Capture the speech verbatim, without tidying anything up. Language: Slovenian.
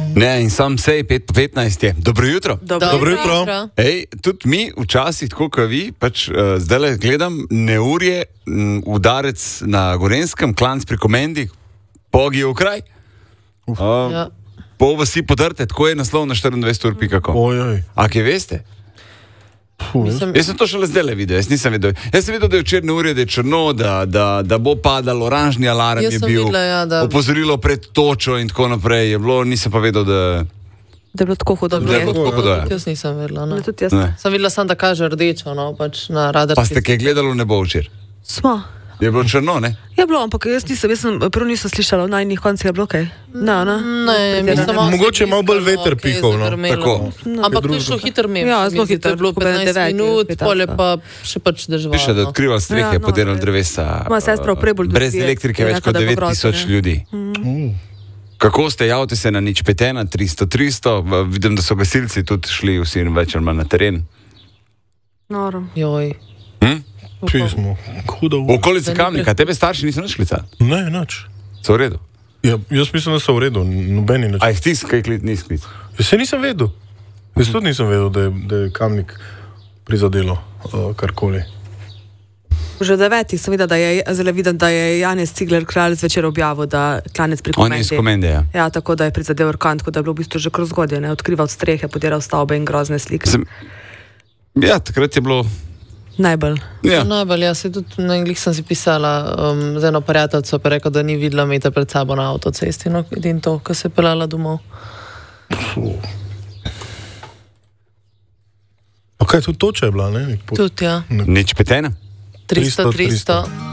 Ne, in sam sej, pet po petnajst je. Dobro jutro. Dobro, Dobro jutro. Ej, tudi mi včasih, tako kot vi, pač uh, zdaj le gledam neurje, m, udarec na Gorenskem, Klanc pri Komendi, Pogi v kraj. Uh, Ja. Pol vasi podrte, tako je naslov na štiriindvajset ur pika com. Ojoj. A kaj veste? Mislim, Jaz sem to šele zdaj le videl, jaz nisem videl. Jaz sem videl, da je včeraj neurje, da je črno, da, da, da bo padal, oranžni alarm Jaz je sem bil, videla, ja, da- opozorilo pred točo in tako naprej je bilo, nisem pa vedel, da, Da je bilo tako hudo. da je bilo tako hudo. Jaz nisem vedela. Ne, Ne. tudi jaz. Ne. Sem videla samo, da kaže rdečo, no, pač na radarski. Pa ste kaj gledali v nebo včeraj? Smo. Je bilo črno, ne? Je bilo, ampak jaz nisem, jaz sem prvo nisem slišala, na enih koncih je bilo kaj. Ne, ne. Ne, mislim, malo Mogoče se je malo bolj bliskalo, veter kaj je pihal, no. zagrmelo. Tako. Ampak to je šlo hitro mimo. Ja, se mi zelo zdi, hitro, to je bilo tako da je petnajst deveti, minut, petnajst, pol je ja. pa še pač deževalo. Piše, da odkriva strehe, Ja, ja, no, podirali res. drevesa. Moja sestra v Preboldu Brez je- elektrike je več rekla, kot da bo devet grozno, tisoč ne. ljudi. Mm. Kako ste, javite se na nič pet ena, tristo, tristo, v- vidim, da so gasilci tudi šli vsi več ali manj na teren. Noro. Joj. Hm? Pismo. Hudo. V okolici Kamnika, tebe starši niso nič klicali, Ne, nič. so v redu. Ja, jaz mislim, da so v redu, nobeni nič. A jih ti skaj klit, nisi klic. Jaz se nisem vedel. Jaz tudi nisem vedel, da je, da je Kamnik prizadelo uh, karkoli. Že v devetih sem videla, da je, zelo vidim, da je Janez Cigler kralj zvečer objavil, da Klanec pri On je Komendi. iz Komende, ja. Ja, tako da je prizadel orkan, tako da je bilo v bistvu že kar zgodje, ne, odkrival strehe, podiral stavbe in grozne slike. Sem, ja, takrat je bilo. Najbolj. Ja. Najbolj, jaz se tudi na anglih sem si pisala um, z eno prijateljico, pa rekel, da ni videla meter pred sabo na avtocesti, no, in to, ko se je pelala domov. Pa kaj, tudi toča je bila, ne? Nek po- Tudi, ja. Nič pet ena. tristo, tristo. tristo.